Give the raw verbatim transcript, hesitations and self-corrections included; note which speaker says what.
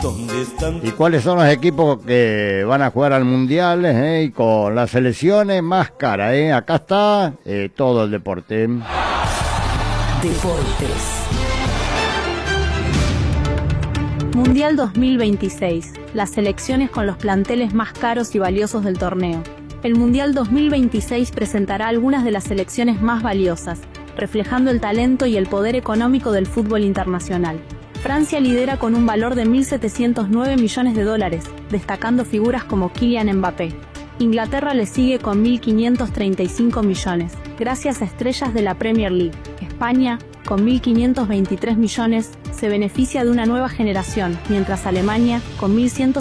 Speaker 1: ¿Dónde están?
Speaker 2: ¿Y cuáles son los equipos que van a jugar al Mundial? Eh? Y con las selecciones más caras, ¿eh? Acá está eh, todo el deporte.
Speaker 3: Deportes.
Speaker 4: Mundial dos mil veintiséis. Las selecciones con los planteles más caros y valiosos del torneo. El Mundial dos mil veintiséis presentará algunas de las selecciones más valiosas, reflejando el talento y el poder económico del fútbol internacional. Francia lidera con un valor de mil setecientos nueve millones de dólares, destacando figuras como Kylian Mbappé. Inglaterra le sigue con mil quinientos treinta y cinco millones, gracias a estrellas de la Premier League. España, con mil quinientos veintitrés millones, se beneficia de una nueva generación, mientras Alemania, con mil ciento